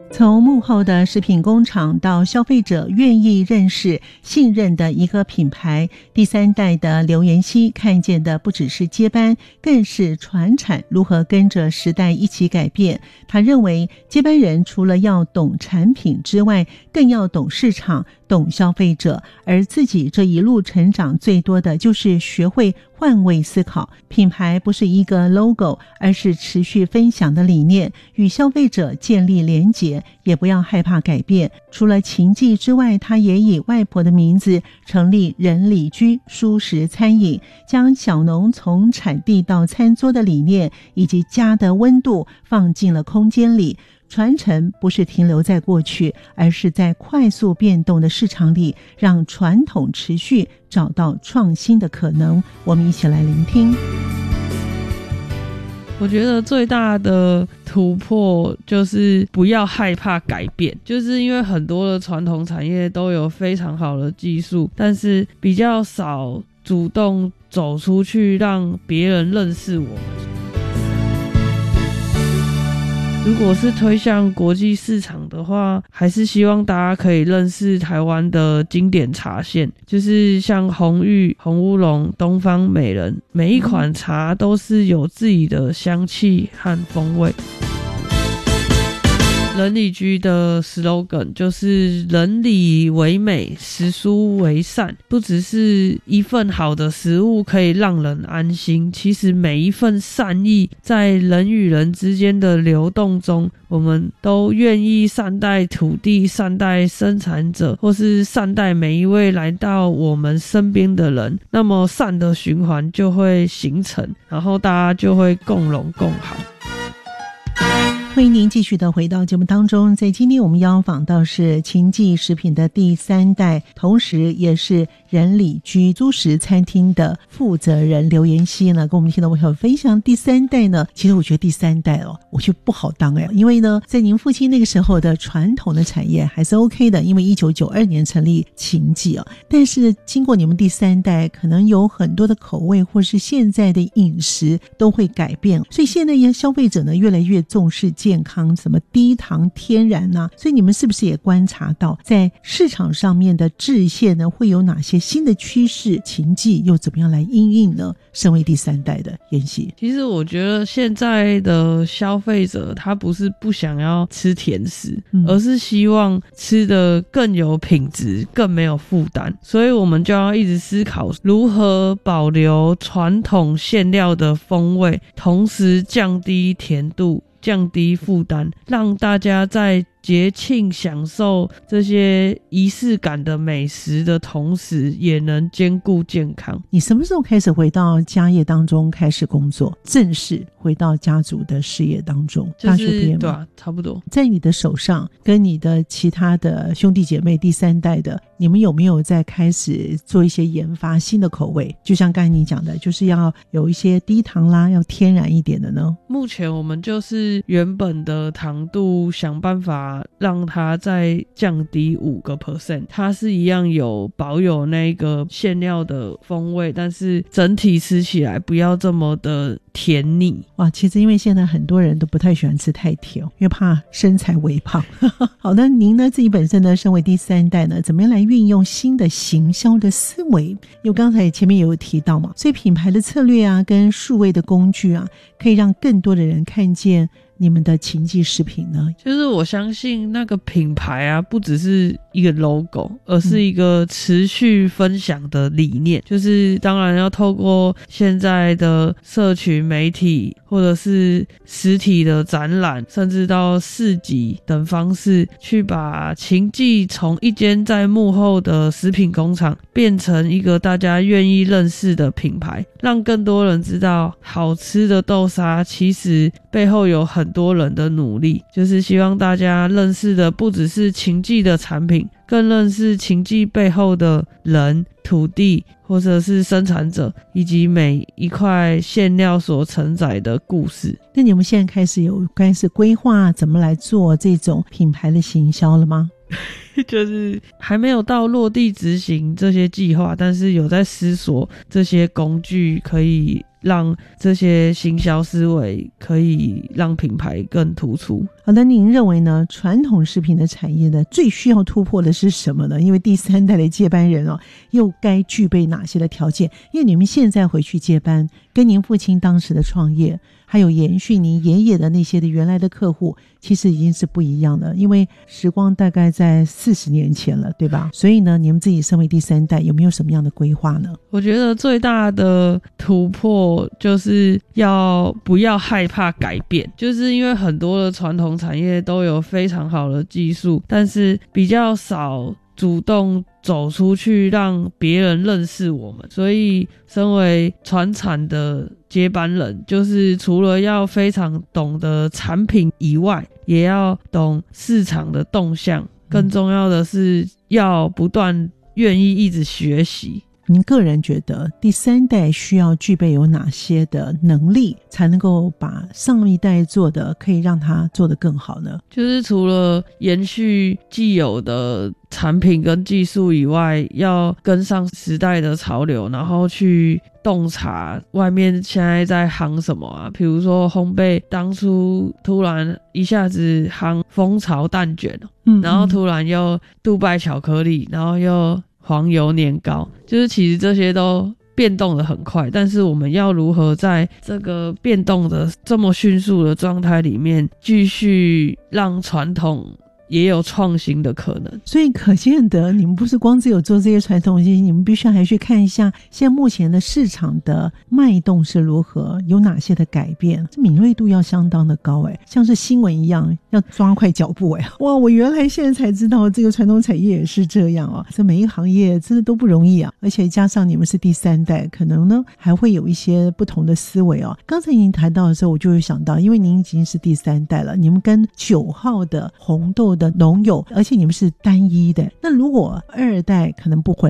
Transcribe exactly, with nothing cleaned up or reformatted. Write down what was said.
从幕后的食品工厂到消费者愿意认识信任的一个品牌，第三代的刘妍希看见的不只是接班，更是传产如何跟着时代一起改变。他认为接班人除了要懂产品之外，更要懂市场，懂消费者，而自己这一路成长最多的就是学会换位思考。品牌不是一个 logo， 而是持续分享的理念，与消费者建立连结，也不要害怕改变。除了情记之外，他也以外婆的名字成立人里居蔬食餐饮，将小农从产地到餐桌的理念以及家的温度放进了空间里。传承不是停留在过去，而是在快速变动的市场里，让传统持续找到创新的可能。我们一起来聆听。 我觉得最大的突破就是不要害怕改变，就是因为很多的传统产业都有非常好的技术，但是比较少主动走出去让别人认识我们。如果是推向国际市场的话，还是希望大家可以认识台湾的经典茶线，就是像红玉、红乌龙、东方美人，每一款茶都是有自己的香气和风味。人里居的 slogan 就是人里为美，食蔬为善。不只是一份好的食物可以让人安心，其实每一份善意在人与人之间的流动中，我们都愿意善待土地，善待生产者，或是善待每一位来到我们身边的人，那么善的循环就会形成，然后大家就会共荣共好。 欢迎您继续的回到节目当中，在今天我们邀访到是秦记食品的第三代，同时也是人里居蔬食餐厅的负责人刘妍希呢，跟我们听到朋友分享第三代呢。其实我觉得第三代哦，我觉得不好当哎，因为呢，在您父亲那个时候的传统的产业还是 OK 的，因为一九九二年成立秦记哦，但是经过你们第三代，可能有很多的口味或是现在的饮食都会改变，所以现在消费者呢越来越重视健康，什么低糖天然啊，所以你们是不是也观察到在市场上面的制限呢会有哪些新的趋势，秦记又怎么样来因应呢？身为第三代的妍希， 其实我觉得现在的消费者他不是不想要吃甜食、嗯、而是希望吃得更有品质，更没有负担，所以我们就要一直思考如何保留传统馅料的风味，同时降低甜度，降低负担，让大家在节庆享受这些仪式感的美食的同时，也能兼顾健康。 你什么时候开始回到家业当中开始工作，正式回到家族的事业当中？ 就是、 大学毕业吗？ 对啊，差不多。 在你的手上跟你的其他的兄弟姐妹第三代的，你们有没有在开始做一些研发新的口味？就像刚才你讲的，就是要有一些低糖啦，要天然一点的呢？ 目前我们就是原本的糖度想办法让它再降低 百分之五， 它是一样有保有那个馅料的风味，但是整体吃起来不要这么的甜腻。 哇，其实因为现在很多人都不太喜欢吃太甜，因为怕身材微胖。好的，您呢自己本身呢身为第三代呢，怎么样来运用新的行销的思维？因为刚才前面也有提到嘛，所以品牌的策略啊跟数位的工具啊，可以让更多的人看见你们的秦记食品呢？ 就是我相信那个品牌啊，不只是一个 logo， 而是一个持续分享的理念、嗯、就是当然要透过现在的社群媒体或者是实体的展览，甚至到市集等方式，去把秦记从一间在幕后的食品工厂变成一个大家愿意认识的品牌，让更多人知道好吃的豆沙其实背后有很多人的努力，就是希望大家认识的不只是秦记的产品，更认识秦记背后的人、土地或者是生产者，以及每一块馅料所承载的故事。 那你们现在开始有开始规划怎么来做这种品牌的行销了吗？ 就是还没有到落地执行这些计划，但是有在思索这些工具可以让这些行销思维可以让品牌更突出。 好的，您认为呢？传统食品的产业呢，最需要突破的是什么呢？因为第三代的接班人哦，又该具备哪些的条件？因为你们现在回去接班，跟您父亲当时的创业，还有延续您爷爷的那些的原来的客户，其实已经是不一样的。因为时光大概在四十年前了，对吧？所以呢，你们自己身为第三代，有没有什么样的规划呢？ 我觉得最大的突破就是要不要害怕改变，就是因为很多的传统产业都有非常好的技术，但是比较少主动走出去让别人认识我们，所以身为传产的接班人，就是除了要非常懂得产品以外，也要懂市场的动向，更重要的是要不断愿意一直学习。 您个人觉得第三代需要具备有哪些的能力，才能够把上一代做的可以让他做得更好呢？ 就是除了延续既有的产品跟技术以外，要跟上时代的潮流，然后去洞察外面现在在夯什么啊，比如说烘焙，当初突然一下子夯蜂巢蛋卷，嗯嗯，然后突然又杜拜巧克力，然后又黄油年糕，就是其实这些都变动得很快，但是我们要如何在这个变动的这么迅速的状态里面，继续让传统也有创新的可能。 所以可见得你们不是光只有做这些传统东西，你们必须还去看一下现在目前的市场的脉动是如何，有哪些的改变，这敏锐度要相当的高诶，像是新闻一样要抓快脚步诶。哇，我原来现在才知道这个传统产业也是这样哦，这每一个行业真的都不容易啊，而且加上你们是第三代，可能呢还会有一些不同的思维哦。刚才您谈到的时候，我就会想到，因为您已经是第三代了，你们跟九号的红豆的农友，而且你们是单一的，那如果二代可能不回来